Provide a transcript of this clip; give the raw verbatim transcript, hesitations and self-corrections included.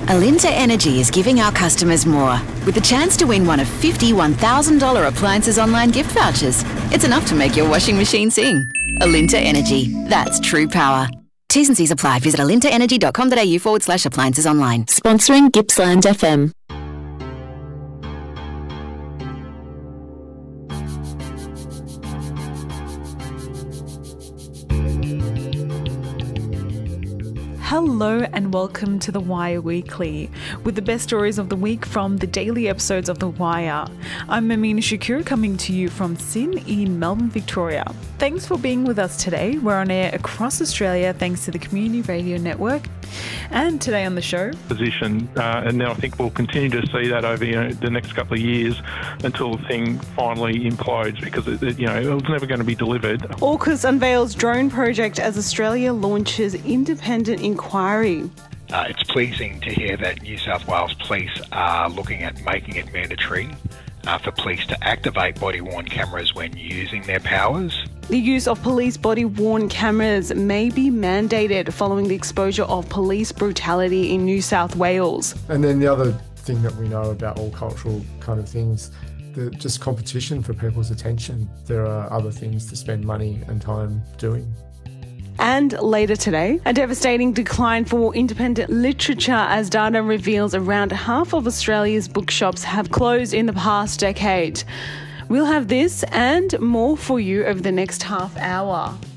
Alinta Energy is giving our customers more, with the chance to win one of fifty one thousand dollars appliances online gift vouchers. It's enough to make your washing machine sing. Alinta Energy, that's true power. T's and C's apply. Visit alintaenergy.com.au forward slash appliances online. Sponsoring Gippsland F M. Hello and welcome to The Wire Weekly, with the best stories of the week from the daily episodes of The Wire. I'm Amina Shakur, coming to you from Sin in Melbourne, Victoria. Thanks for being with us today. We're on air across Australia thanks to the Community Radio Network. And today on the show, position, uh, and now I think we'll continue to see that over you know, the next couple of years until the thing finally implodes, because it, it, you know it was never going to be delivered. AUKUS unveils drone project as Australia launches independent inquiry. Uh, it's pleasing to hear that New South Wales Police are looking at making it mandatory uh, for police to activate body-worn cameras when using their powers. The use of police body-worn cameras may be mandated following the exposure of police brutality in New South Wales. And then the other thing that we know about all cultural kind of things, the just competition for people's attention. There are other things to spend money and time doing. And later today, a devastating decline for independent literature as data reveals around half of Australia's bookshops have closed in the past decade. We'll have this and more for you over the next half hour.